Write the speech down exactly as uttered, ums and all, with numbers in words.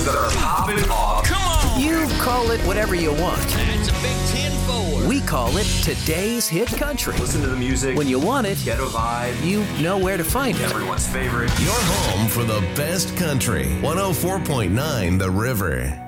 that are popping off. Come on! You call it whatever you want. That's a big ten four. We call it today's hit country. Listen to the music. When you want it, Get a vibe. you know where to find it. Everyone's favorite. Your home for the best country. one oh four point nine The River.